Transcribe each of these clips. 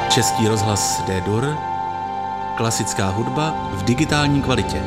Český rozhlas D-Dur, klasická hudba v digitální kvalitě.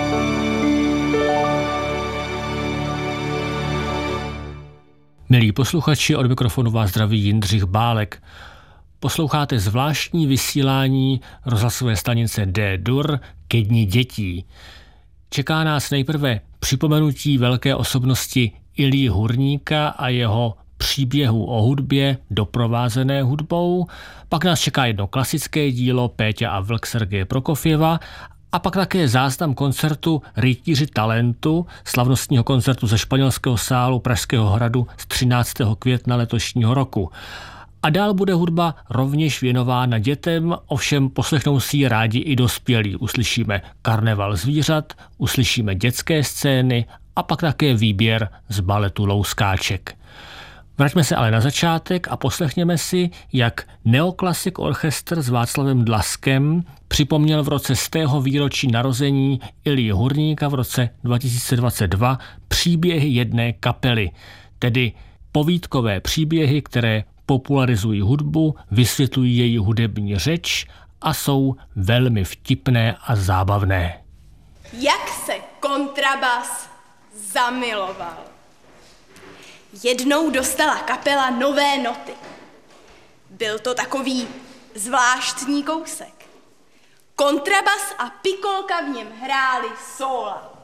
Milí posluchači, od mikrofonu vás zdraví Jindřich Bálek. Posloucháte zvláštní vysílání rozhlasové stanice D-Dur ke Dni dětí. Čeká nás nejprve připomenutí velké osobnosti Ilji Hurníka a jeho příběhu o hudbě doprovázené hudbou, pak nás čeká jedno klasické dílo Péťa a vlk Sergeje Prokofjeva a pak také záznam koncertu Rytíři talentu, slavnostního koncertu ze španělského sálu Pražského hradu z 13. května letošního roku. A dál bude hudba rovněž věnována dětem, ovšem poslechnou si ji rádi i dospělí. Uslyšíme Karneval zvířat, uslyšíme dětské scény a pak také výběr z baletu Louskáček. Vraťme se ale na začátek a poslechněme si, jak Neoklasik orchestr s Václavem Dlaskem připomněl v roce 100. výročí narození Ilji Hurníka v roce 2022 příběhy jedné kapely, tedy povídkové příběhy, které popularizují hudbu, vysvětlují její hudební řeč a jsou velmi vtipné a zábavné. Jak se kontrabas zamiloval. Jednou dostala kapela nové noty. Byl to takový zvláštní kousek. Kontrabas a pikolka v něm hráli sóla.